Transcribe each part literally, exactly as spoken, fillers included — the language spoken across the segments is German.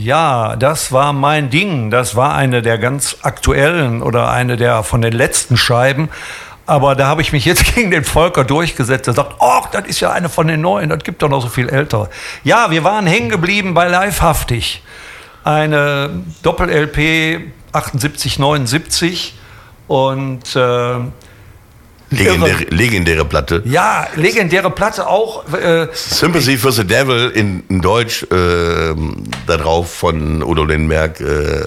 Ja, das war mein Ding. Das war eine der ganz aktuellen oder eine der von den letzten Scheiben. Aber da habe ich mich jetzt gegen den Volker durchgesetzt. Er sagt, oh, das ist ja eine von den neuen, das gibt doch noch so viel ältere. Ja, wir waren hängen geblieben bei Livehaftig. Eine Doppel-L P achtundsiebzig, neunundsiebzig und äh, Legendäre, legendäre Platte. Ja, legendäre Platte auch. Äh, Sympathy for the Devil in, in Deutsch, äh, da drauf von Udo Lindenberg. Äh.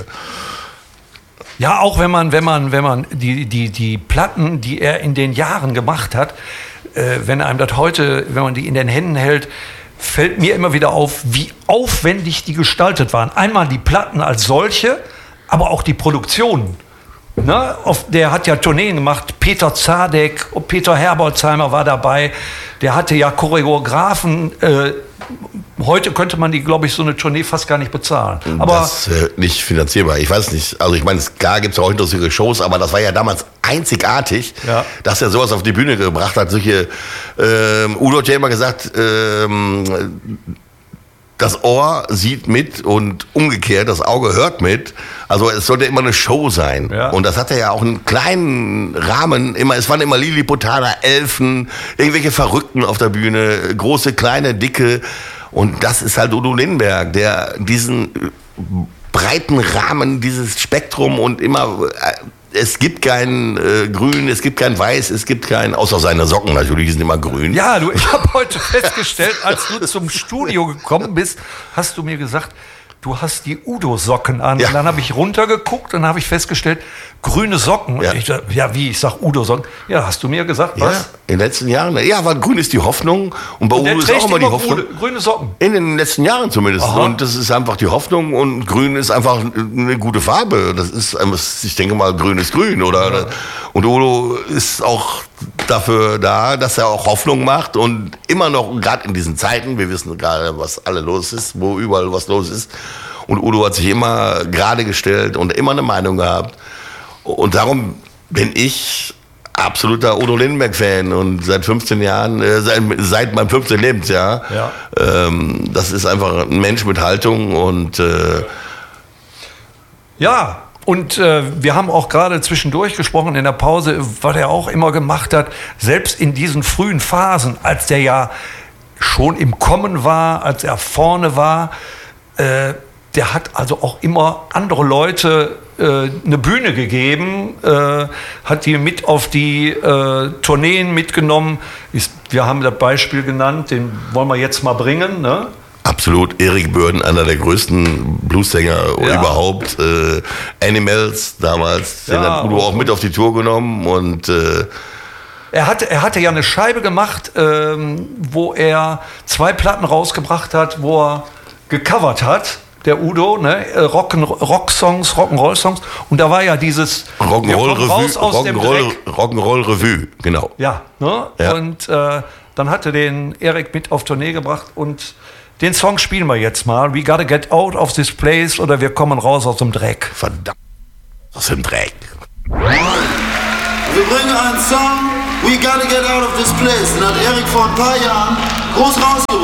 Ja, auch wenn man, wenn man, wenn man die, die, die Platten, die er in den Jahren gemacht hat, äh, wenn einem das heute, wenn man die in den Händen hält, fällt mir immer wieder auf, wie aufwendig die gestaltet waren. Einmal die Platten als solche, aber auch die Produktion. Ne, auf, der hat ja Tourneen gemacht, Peter Zadek, Peter Herbolzheimer war dabei, der hatte ja Choreografen, äh, heute könnte man die, glaube ich, so eine Tournee fast gar nicht bezahlen. Aber das ist äh, nicht finanzierbar, ich weiß nicht, also ich meine, klar gibt es ja heute noch solche Shows, aber das war ja damals einzigartig, ja. dass er sowas auf die Bühne gebracht hat, solche, ähm, Udo hat ja immer gesagt, ähm, das Ohr sieht mit und umgekehrt, das Auge hört mit. Also es sollte immer eine Show sein. Ja. Und das hatte ja auch einen kleinen Rahmen. Immer, es waren immer Lilliputaner, Elfen, irgendwelche Verrückten auf der Bühne, große, kleine, dicke. Und das ist halt Udo Lindenberg, der diesen breiten Rahmen, dieses Spektrum und immer... Es gibt kein äh, Grün, es gibt kein Weiß, es gibt kein, außer seine Socken natürlich, sind immer grün. Ja, du, ich habe heute festgestellt, als du zum Studio gekommen bist, hast du mir gesagt, du hast die Udo-Socken an. Ja. Und dann habe ich runtergeguckt und habe ich festgestellt, grüne Socken. Ja, und ich, ja wie, ich sag Udo-Socken. Ja, hast du mir gesagt, was? Ja, in den letzten Jahren. Ja, weil grün ist die Hoffnung. Und bei und Udo ist auch immer die Hoffnung. Grüne, grüne Socken. In den letzten Jahren zumindest. Aha. Und das ist einfach die Hoffnung. Und grün ist einfach eine gute Farbe. Das ist, ich denke mal, grün ist grün. Oder? Ja. Und Udo ist auch dafür da, dass er auch Hoffnung macht. Und immer noch, gerade in diesen Zeiten, wir wissen gerade, was alle los ist, wo überall was los ist. Und Udo hat sich immer gerade gestellt und immer eine Meinung gehabt. Und darum bin ich absoluter Udo Lindenberg-Fan und seit fünfzehn Jahren, äh, seit, seit meinem fünfzehnten Lebensjahr. Ja. Ähm, das ist einfach ein Mensch mit Haltung und äh ja. Und äh, wir haben auch gerade zwischendurch gesprochen in der Pause, was er auch immer gemacht hat, selbst in diesen frühen Phasen, als der ja schon im Kommen war, als er vorne war, äh, der hat also auch immer andere Leute äh, eine Bühne gegeben, äh, hat die mit auf die äh, Tourneen mitgenommen. Ist, wir haben das Beispiel genannt, den wollen wir jetzt mal bringen, ne? Absolut, Erik Bürden, einer der größten Bluessänger ja. überhaupt. Äh, Animals damals, den ja, hat Udo auch mit auf die Tour genommen und äh Er hatte, er hatte ja eine Scheibe gemacht, ähm, wo er zwei Platten rausgebracht hat, wo er gecovert hat. Der Udo, ne, Rock-Songs, Rock'n'Roll-Songs. Und da war ja dieses Rock'n'Roll-Revue, Rock'n'Roll, Rock'n'Roll-Revue, genau. Ja, ne? Ja. Und äh, dann hatte den Erik mit auf Tournee gebracht und den Song spielen wir jetzt mal. We gotta get out of this place oder wir kommen raus aus dem Dreck. Verdammt, aus dem Dreck. Wir bringen einen Song, We gotta get out of this place. Den hat Erik vor ein paar Jahren groß rausgebracht.